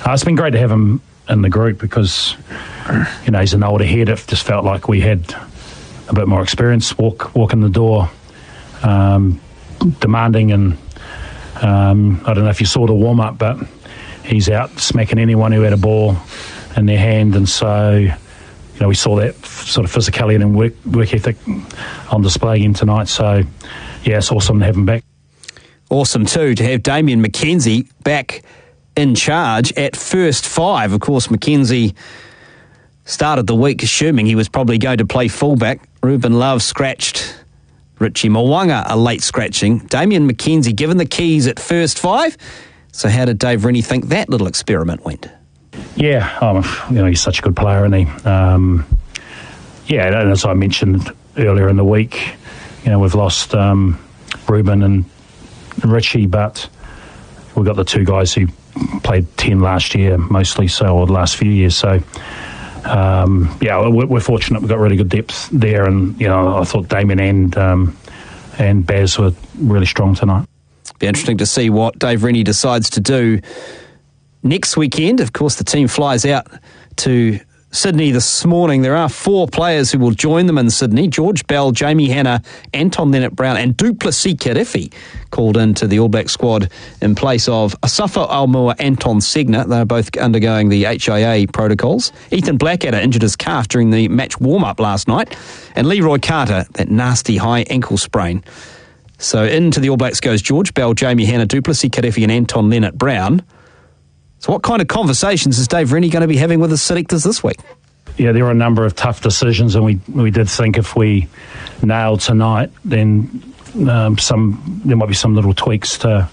It's been great to have him in the group because, he's an older head. It just felt like we had a bit more experience, walk in the door, demanding, and I don't know if you saw the warm-up, but he's out smacking anyone who had a ball in their hand, and so we saw that sort of physicality and work ethic on display again tonight. So it's awesome to have him back. Awesome too to have Damian McKenzie back in charge at first five. Of course, McKenzie started the week assuming he was probably going to play fullback. Ruben Love scratched. Richie Mo'unga a late scratching. Damian McKenzie given the keys at first five. So how did Dave Rennie think that little experiment went? Yeah, he's such a good player, isn't he? And as I mentioned earlier in the week, we've lost Ruben and Richie, but we've got the two guys who played 10 last year, mostly so, or the last few years. So, we're fortunate we've got really good depth there, and I thought Damien and Baz were really strong tonight. Be interesting to see what Dave Rennie decides to do next weekend. Of course, the team flies out to Sydney this morning. There are 4 players who will join them in Sydney. George Bell, Jamie Hanna, Anton Leonard-Brown and Du Plessis-Kirifi called into the All Black squad in place of Asafo Aumua, Anton Segner. They're both undergoing the HIA protocols. Ethan Blackadder injured his calf during the match warm-up last night. And Leroy Carter, that nasty high ankle sprain. So into the All Blacks goes George Bell, Jamie Hanna, Du Plessis-Kirifi and Anton Leonard-Brown. So what kind of conversations is Dave Rennie going to be having with his selectors this week? Yeah, there were a number of tough decisions, and we did think if we nailed tonight, then there might be some little tweaks to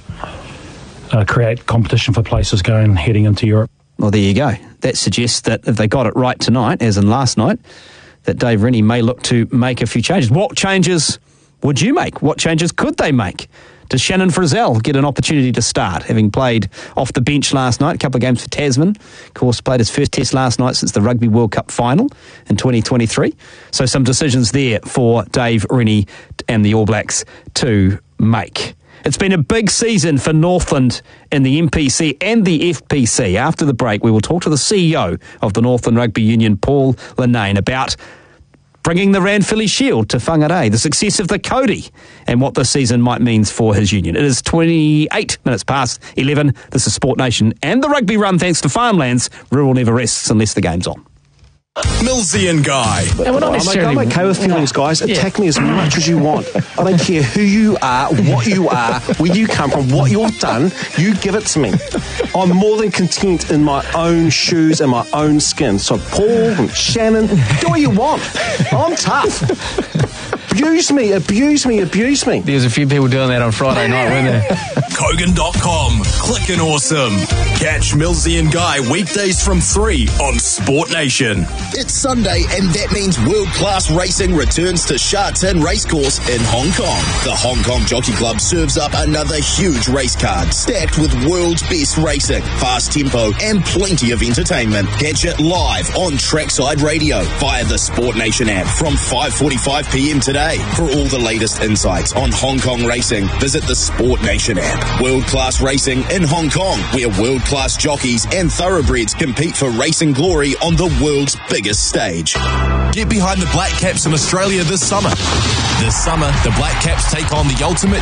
create competition for places heading into Europe. Well, there you go. That suggests that if they got it right tonight, as in last night, that Dave Rennie may look to make a few changes. What changes would you make? What changes could they make? Does Shannon Frizzell get an opportunity to start, having played off the bench last night, a couple of games for Tasman? Of course, played his first test last night since the Rugby World Cup final in 2023. So some decisions there for Dave Rennie and the All Blacks to make. It's been a big season for Northland in the NPC and the FPC. After the break, we will talk to the CEO of the Northland Rugby Union, Paul Linnane, about bringing the Ranfurly Shield to Whangarei, the success of the Cody, and what this season might mean for his union. It is 28 minutes past 11. This is Sport Nation and the Rugby Run, thanks to Farmlands. Rural never rests unless the game's on. Millsy and Guy. And we're not necessarily... I'm okay with feelings, guys. Attack me as much as you want. I don't care who you are, what you are, where you come from, what you've done. You give it to me. I'm more than content in my own shoes and my own skin. So Paul and Shannon, do what you want. I'm tough. Abuse me. There's a few people doing that on Friday night, weren't there? Kogan.com. Clickin' awesome. Catch Millsy and Guy weekdays from 3 on Sport Nation. It's Sunday, and that means world-class racing returns to Sha Tin Racecourse in Hong Kong. The Hong Kong Jockey Club serves up another huge race card, stacked with world's best racing, fast tempo, and plenty of entertainment. Catch it live on Trackside Radio via the Sport Nation app from 5:45 p.m. today. For all the latest insights on Hong Kong racing, visit the Sport Nation app. World-class racing in Hong Kong, where world-class jockeys and thoroughbreds compete for racing glory on the world's biggest stage. Get behind the Black Caps in Australia this summer. This summer, the Black Caps take on the ultimate